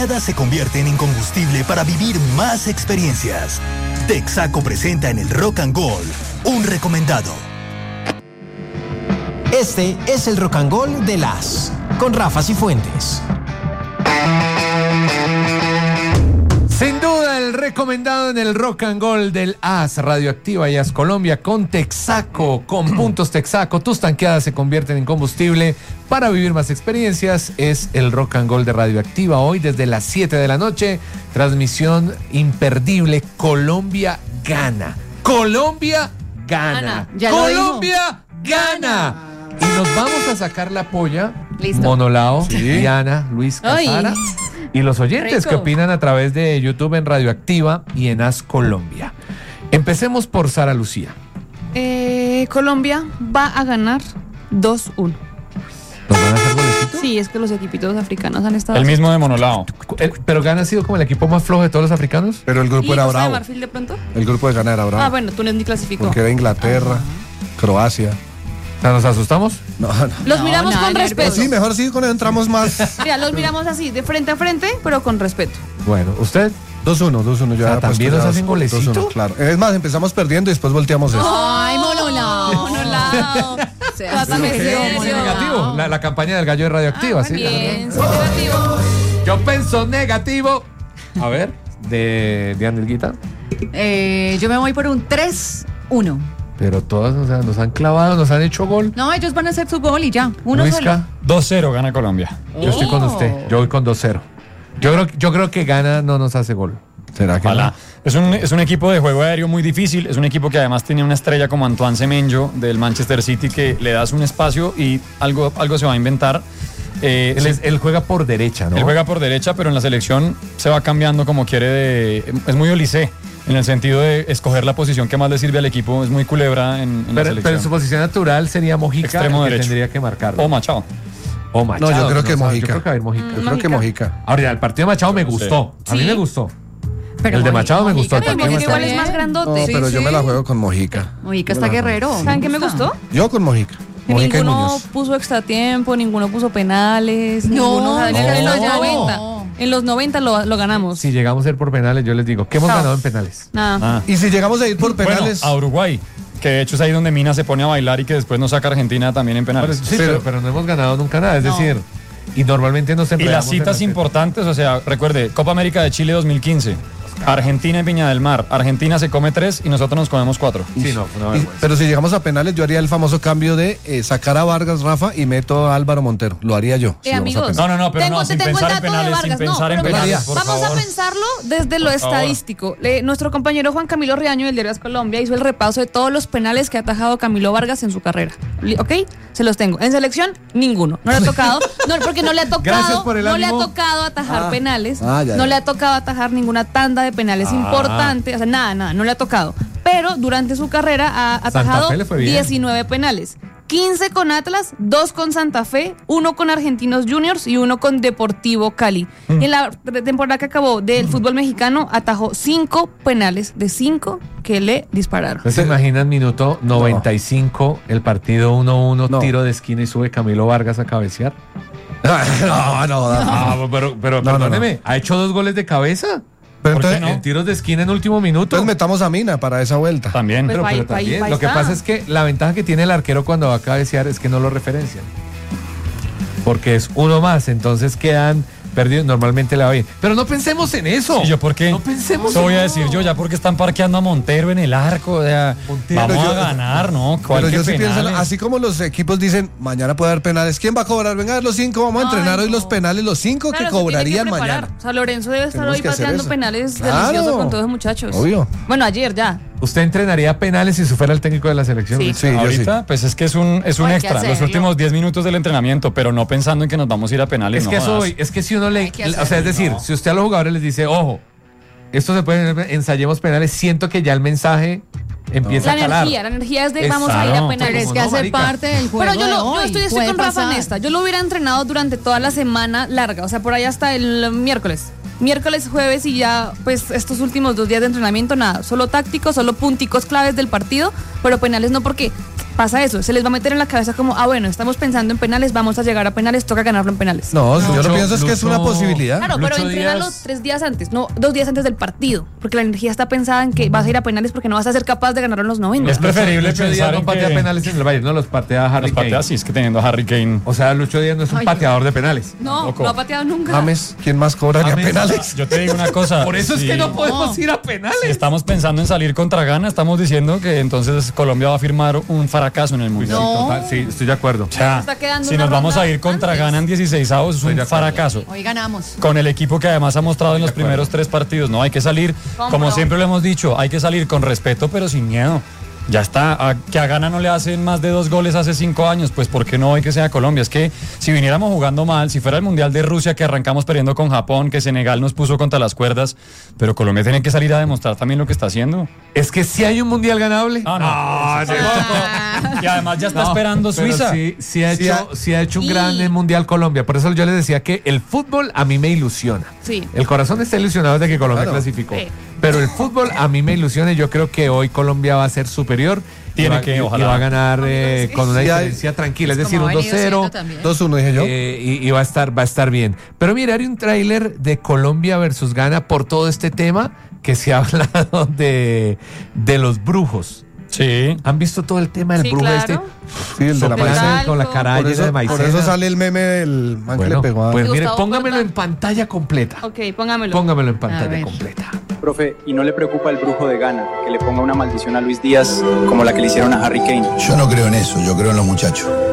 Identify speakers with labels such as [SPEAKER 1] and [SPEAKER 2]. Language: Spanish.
[SPEAKER 1] Se convierten en combustible para vivir más experiencias. Texaco presenta en el Rock and Gold un recomendado.
[SPEAKER 2] Este es el Rock and Gold de las con Rafa Cifuentes.
[SPEAKER 3] Sin duda el recomendado en el Rock and Gold del AS Radioactiva y AS Colombia con Texaco, con puntos Texaco. Tus tanqueadas se convierten en combustible para vivir más experiencias. Es el Rock and Gold de Radioactiva hoy desde las 7 de la noche. Transmisión imperdible. Colombia gana. Colombia gana. Colombia gana. Y nos vamos a sacar la polla.
[SPEAKER 4] Listo.
[SPEAKER 3] Monolao, Diana, Luis Casara. Y los oyentes que opinan a través de YouTube en Radioactiva y en AS Colombia. Empecemos por Sara Lucía.
[SPEAKER 4] Colombia va a ganar 2-1.
[SPEAKER 3] ¿Nos van a hacer golecito?
[SPEAKER 4] Sí, es que los equipitos africanos han estado...
[SPEAKER 5] El mismo de Monolao.
[SPEAKER 3] Pero Ghana ha sido como el equipo más flojo de todos los africanos.
[SPEAKER 6] Pero el grupo era
[SPEAKER 4] Costa de
[SPEAKER 6] bravo.
[SPEAKER 4] Marfil de pronto?
[SPEAKER 6] El grupo de Ghana era bravo.
[SPEAKER 4] Ah, bueno, Túnez ni clasificó.
[SPEAKER 6] Porque era Inglaterra, Croacia.
[SPEAKER 3] O sea, ¿nos asustamos?
[SPEAKER 6] No.
[SPEAKER 4] Los miramos con respeto.
[SPEAKER 6] Pues sí, mejor sí, con eso entramos más.
[SPEAKER 4] Mira, los miramos así, de frente a frente, pero con respeto.
[SPEAKER 3] Bueno, ¿usted?
[SPEAKER 6] 2-1. Yo
[SPEAKER 3] ¿también nos hacen golecito?
[SPEAKER 6] 2-1, claro. Es más, empezamos perdiendo y después volteamos eso.
[SPEAKER 7] Ay, Monolao.
[SPEAKER 3] Negativo. La campaña del gallo de Radioactiva, ¿sí?
[SPEAKER 4] Bien, soy negativo.
[SPEAKER 3] Yo pienso negativo. A ver, de Andelguita.
[SPEAKER 7] Yo me voy por un 3-1.
[SPEAKER 3] Pero todas, o sea, nos han clavado, nos han hecho gol.
[SPEAKER 7] No, ellos van a hacer su gol y ya. Uno
[SPEAKER 3] Luisca,
[SPEAKER 7] solo.
[SPEAKER 5] 2-0 gana Colombia.
[SPEAKER 3] yo estoy con usted. Yo voy con 2-0. Yo creo que Ghana no nos hace gol.
[SPEAKER 6] ¿Será que
[SPEAKER 5] Ojalá. Es un equipo de juego aéreo muy difícil. Es un equipo que además tiene una estrella como Antoine Semenyo del Manchester City que le das un espacio y algo se va a inventar.
[SPEAKER 3] Él juega por derecha, ¿no?
[SPEAKER 5] Él juega por derecha, pero en la selección se va cambiando como quiere. Es muy Olise en el sentido de escoger la posición que más le sirve al equipo. Es muy culebra en la selección.
[SPEAKER 3] Pero su posición natural sería Mojica,
[SPEAKER 5] extremo
[SPEAKER 3] el que
[SPEAKER 5] derecho.
[SPEAKER 3] tendría que marcarlo.
[SPEAKER 5] O Machado.
[SPEAKER 3] O Machado.
[SPEAKER 6] No, yo creo que Mojica.
[SPEAKER 3] Yo creo que va a ir Mojica.
[SPEAKER 6] Yo creo que Mojica.
[SPEAKER 3] Ahora, el partido de Machado me gustó. A mí me gustó.
[SPEAKER 7] Pero
[SPEAKER 3] el de Machado me gustó. El
[SPEAKER 4] Pero
[SPEAKER 3] partido de
[SPEAKER 4] Mojica
[SPEAKER 3] Machado.
[SPEAKER 4] igual es más grandote.
[SPEAKER 6] No, pero
[SPEAKER 7] Sí,
[SPEAKER 6] yo
[SPEAKER 7] sí.
[SPEAKER 6] me la juego con Mojica.
[SPEAKER 7] Mojica está guerrero.
[SPEAKER 4] ¿Saben qué me gustó?
[SPEAKER 6] Yo con Mojica. Mojica y
[SPEAKER 4] Ninguno
[SPEAKER 6] Muñoz.
[SPEAKER 4] puso extra tiempo, ninguno puso penales.
[SPEAKER 7] No,
[SPEAKER 4] ninguno, ¿saben? En los
[SPEAKER 7] no.
[SPEAKER 4] 90. En los 90 lo ganamos.
[SPEAKER 3] Si llegamos a ir por penales, yo les digo, ¿qué hemos
[SPEAKER 4] Chao.
[SPEAKER 3] ganado en penales?
[SPEAKER 4] Nada.
[SPEAKER 6] Y si llegamos a ir por penales.
[SPEAKER 5] Bueno, a Uruguay, que de hecho es ahí donde Mina se pone a bailar y que después nos saca a Argentina también en penales.
[SPEAKER 3] Sí, pero no hemos ganado nunca nada. Es decir, y normalmente nos
[SPEAKER 5] Y
[SPEAKER 3] enredamos.
[SPEAKER 5] las citas
[SPEAKER 3] en
[SPEAKER 5] importantes, o sea, recuerde, Copa América de Chile 2015, Argentina en Viña del Mar, Argentina se come 3 y nosotros nos comemos 4.
[SPEAKER 3] Sí, no, una vergüenza.
[SPEAKER 6] Pero si llegamos a penales, yo haría el famoso cambio de sacar a Vargas, Rafa, y meto a Álvaro Montero. Lo haría yo. si vamos a
[SPEAKER 4] amigos.
[SPEAKER 6] penales.
[SPEAKER 5] No, pero no, sin
[SPEAKER 4] tengo el
[SPEAKER 5] pensar en
[SPEAKER 4] dato de
[SPEAKER 5] penales, sin
[SPEAKER 4] Vargas.
[SPEAKER 5] pensar en
[SPEAKER 4] pero
[SPEAKER 5] penales, por
[SPEAKER 4] vamos
[SPEAKER 5] favor.
[SPEAKER 4] a pensarlo desde lo
[SPEAKER 5] Por favor.
[SPEAKER 4] estadístico. Nuestro compañero Juan Camilo Riaño del Diario As Colombia hizo el repaso de todos los penales que ha atajado Camilo Vargas en su carrera. ¿Ok? Se los tengo. En selección, ninguno. No le ha tocado, no, porque no le ha
[SPEAKER 3] Gracias
[SPEAKER 4] tocado,
[SPEAKER 3] por el
[SPEAKER 4] no le ha
[SPEAKER 3] ánimo.
[SPEAKER 4] tocado atajar penales.
[SPEAKER 6] ya,
[SPEAKER 4] no
[SPEAKER 6] ya.
[SPEAKER 4] le ha tocado atajar ninguna tanda de penales importante. O sea, nada, no le ha tocado. Pero durante su carrera ha atajado
[SPEAKER 3] Fe le fue bien.
[SPEAKER 4] 19 penales. 15 con Atlas, 2 con Santa Fe, 1 con Argentinos Juniors y 1 con Deportivo Cali. En la temporada que acabó del fútbol mexicano, atajó 5 penales de 5 que le dispararon.
[SPEAKER 3] ¿Ustedes se imaginan minuto 95, el partido 1-1,
[SPEAKER 6] No.
[SPEAKER 3] tiro de esquina y sube Camilo Vargas a cabecear?
[SPEAKER 6] No.
[SPEAKER 3] Pero
[SPEAKER 6] No,
[SPEAKER 3] perdóneme, ¿ha hecho 2 goles de cabeza?
[SPEAKER 6] Pero
[SPEAKER 5] ¿Por qué
[SPEAKER 6] entonces,
[SPEAKER 5] no?
[SPEAKER 3] En tiros de esquina en último minuto.
[SPEAKER 6] entonces metamos a Mina para esa vuelta.
[SPEAKER 5] También.
[SPEAKER 4] Pues
[SPEAKER 3] Pero
[SPEAKER 4] ahí
[SPEAKER 3] también, lo que
[SPEAKER 4] está.
[SPEAKER 3] pasa es que la ventaja que tiene el arquero cuando va a cabecear es que no lo referencian. Porque es uno más, entonces quedan perdidos. Normalmente le va bien. Pero no pensemos en eso.
[SPEAKER 5] ¿Y yo por qué?
[SPEAKER 3] No pensemos
[SPEAKER 5] Eso voy
[SPEAKER 3] en
[SPEAKER 5] a
[SPEAKER 3] eso.
[SPEAKER 5] decir yo, ya porque están parqueando a Montero en el arco. O sea,
[SPEAKER 3] Montero,
[SPEAKER 5] vamos
[SPEAKER 6] yo-
[SPEAKER 5] a ganar, ¿no? ¿Cuál
[SPEAKER 6] Pero
[SPEAKER 5] que
[SPEAKER 6] yo sí pienso,
[SPEAKER 5] penales?
[SPEAKER 6] así como los equipos dicen, mañana puede haber penales, ¿quién va a cobrar? Venga, los 5, vamos a entrenar hoy los penales, los 5
[SPEAKER 4] Claro,
[SPEAKER 6] que
[SPEAKER 4] se tiene
[SPEAKER 6] cobrarían
[SPEAKER 4] preparar.
[SPEAKER 6] mañana.
[SPEAKER 4] O sea, Lorenzo debe estar
[SPEAKER 6] Tenemos
[SPEAKER 4] hoy
[SPEAKER 6] que hacer
[SPEAKER 4] pateando
[SPEAKER 6] eso.
[SPEAKER 4] penales
[SPEAKER 6] Claro.
[SPEAKER 4] deliciosos con todos los muchachos.
[SPEAKER 6] Obvio.
[SPEAKER 4] Bueno, ayer ya.
[SPEAKER 3] ¿Usted entrenaría penales si fuera el técnico de la selección?
[SPEAKER 4] Sí.
[SPEAKER 6] Sí, yo sí.
[SPEAKER 5] Ahorita, pues es que es un
[SPEAKER 7] Hay que
[SPEAKER 5] extra. Los
[SPEAKER 7] hacerlo.
[SPEAKER 5] últimos 10 minutos del entrenamiento, pero no pensando en que nos vamos a ir a penales.
[SPEAKER 3] Es que
[SPEAKER 5] no
[SPEAKER 3] eso,
[SPEAKER 5] jodas.
[SPEAKER 3] es que si uno le,
[SPEAKER 7] Hay que
[SPEAKER 3] o sea, es decir, si usted a los jugadores les dice, ojo, esto se puede, ensayemos penales, siento que ya el mensaje empieza
[SPEAKER 4] La
[SPEAKER 3] a calar.
[SPEAKER 4] energía es de vamos a ir a
[SPEAKER 5] Exacto.
[SPEAKER 4] penales.
[SPEAKER 7] Pero es
[SPEAKER 3] como
[SPEAKER 7] que
[SPEAKER 3] no,
[SPEAKER 7] hace
[SPEAKER 3] marica.
[SPEAKER 7] parte del juego.
[SPEAKER 4] Pero yo estoy
[SPEAKER 7] Puede
[SPEAKER 4] con Rafa en
[SPEAKER 7] pasar.
[SPEAKER 4] esta. Yo lo hubiera entrenado durante toda la semana larga, o sea, por ahí hasta el miércoles. Miércoles, jueves y ya, pues estos últimos 2 días de entrenamiento, nada. Solo tácticos, solo punticos claves del partido, pero penales no, porque pasa eso, se les va a meter en la cabeza como, bueno, estamos pensando en penales, vamos a llegar a penales, toca ganarlo en penales.
[SPEAKER 6] No, yo
[SPEAKER 3] Lucho,
[SPEAKER 6] lo pienso es que es una posibilidad.
[SPEAKER 4] Claro,
[SPEAKER 3] Lucho
[SPEAKER 4] pero entrénalo
[SPEAKER 3] Díaz.
[SPEAKER 4] 3 días antes, no 2 días antes del partido, porque la energía está pensada en que vas a ir a penales porque no vas a ser capaz de ganarlo en los 90.
[SPEAKER 5] Es preferible
[SPEAKER 3] Lucho Díaz
[SPEAKER 5] pensar
[SPEAKER 3] no
[SPEAKER 5] en
[SPEAKER 3] patea
[SPEAKER 5] que
[SPEAKER 3] penales en el Bayern, no los patea Harry
[SPEAKER 5] los patea,
[SPEAKER 3] Kane.
[SPEAKER 5] sí, es que teniendo a Harry Kane.
[SPEAKER 3] O sea, Lucho Díaz no es un pateador de penales.
[SPEAKER 4] No,
[SPEAKER 5] tampoco.
[SPEAKER 4] no ha pateado nunca.
[SPEAKER 6] James, ¿quién más cobraría
[SPEAKER 3] James.
[SPEAKER 6] penales?
[SPEAKER 5] Yo te digo una cosa.
[SPEAKER 3] Por eso es
[SPEAKER 5] si-
[SPEAKER 3] que no podemos ir a penales.
[SPEAKER 5] Si estamos pensando en salir contra Ghana, estamos diciendo que entonces Colombia va a firmar un fracaso en el Mundial.
[SPEAKER 4] No.
[SPEAKER 3] Total, sí, estoy de acuerdo.
[SPEAKER 5] O sea,
[SPEAKER 4] Está quedando
[SPEAKER 5] si
[SPEAKER 4] una
[SPEAKER 5] nos vamos a
[SPEAKER 4] ronda
[SPEAKER 5] ir contra
[SPEAKER 4] antes.
[SPEAKER 5] Ghana en 16avos, es
[SPEAKER 3] Estoy
[SPEAKER 5] un
[SPEAKER 3] de acuerdo.
[SPEAKER 5] fracaso.
[SPEAKER 7] Hoy ganamos.
[SPEAKER 5] Con el equipo que además ha mostrado en los primeros 3 partidos, ¿no? Hay que salir, como
[SPEAKER 4] Compro.
[SPEAKER 5] siempre lo hemos dicho, hay que salir con respeto, pero sin miedo. Ya está, que a Ghana no le hacen más de 2 goles hace 5 años, pues ¿por qué no hoy que sea Colombia? Es que si viniéramos jugando mal, si fuera el Mundial de Rusia que arrancamos perdiendo con Japón, que Senegal nos puso contra las cuerdas, pero Colombia tiene que salir a demostrar también lo que está haciendo.
[SPEAKER 3] Es que si hay un mundial ganable.
[SPEAKER 5] No, y además ya está esperando
[SPEAKER 3] Pero
[SPEAKER 5] Suiza.
[SPEAKER 3] Sí ha hecho un
[SPEAKER 4] Y-
[SPEAKER 3] gran mundial Colombia. Por eso yo les decía que el fútbol a mí me ilusiona.
[SPEAKER 4] Sí.
[SPEAKER 3] El corazón está ilusionado de que Colombia
[SPEAKER 6] Claro.
[SPEAKER 3] clasificó.
[SPEAKER 4] Sí.
[SPEAKER 3] Pero el fútbol a mí me ilusiona y yo creo que hoy Colombia va a ser superior.
[SPEAKER 5] Tiene
[SPEAKER 3] y va,
[SPEAKER 5] que,
[SPEAKER 3] y
[SPEAKER 5] ojalá.
[SPEAKER 3] va a ganar
[SPEAKER 4] Sí.
[SPEAKER 3] con una
[SPEAKER 6] Sí, hay-
[SPEAKER 3] diferencia tranquila, es
[SPEAKER 7] Pues
[SPEAKER 3] decir,
[SPEAKER 7] como
[SPEAKER 3] un
[SPEAKER 7] ha venido siendo
[SPEAKER 3] 2-0.
[SPEAKER 7] también.
[SPEAKER 6] 2-1 dije yo.
[SPEAKER 3] Y va a estar bien. Pero mira, hay un tráiler de Colombia versus Ghana por todo este tema que se ha hablado de los brujos.
[SPEAKER 5] Sí.
[SPEAKER 3] ¿Han visto todo el tema del
[SPEAKER 4] Sí,
[SPEAKER 3] brujo
[SPEAKER 4] claro.
[SPEAKER 6] Sí, el de la
[SPEAKER 3] Soplando
[SPEAKER 6] maicena.
[SPEAKER 3] con la cara
[SPEAKER 6] Por
[SPEAKER 3] llena de
[SPEAKER 6] eso,
[SPEAKER 3] maicena.
[SPEAKER 6] por eso sale el meme del man que
[SPEAKER 3] Bueno,
[SPEAKER 6] le pegó a...
[SPEAKER 3] pues mire,
[SPEAKER 4] Gustavo
[SPEAKER 3] póngamelo
[SPEAKER 4] Porta.
[SPEAKER 3] en pantalla completa.
[SPEAKER 4] Ok, póngamelo.
[SPEAKER 3] Póngamelo en
[SPEAKER 7] A
[SPEAKER 3] pantalla
[SPEAKER 7] ver.
[SPEAKER 3] completa.
[SPEAKER 8] Profe, ¿y no le preocupa el brujo de Ghana que le ponga una maldición a Luis Díaz como la que le hicieron a Harry Kane?
[SPEAKER 9] Yo no creo en eso, yo creo en los muchachos.